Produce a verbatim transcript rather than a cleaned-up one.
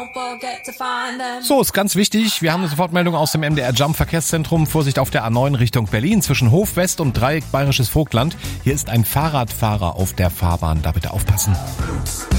So, ist ganz wichtig. Wir haben eine Sofortmeldung aus dem M D R Jump Verkehrszentrum. Vorsicht auf der A neun Richtung Berlin zwischen Hof West und Dreieck Bayerisches Vogtland. Hier ist ein Fahrradfahrer auf der Fahrbahn. Da bitte aufpassen.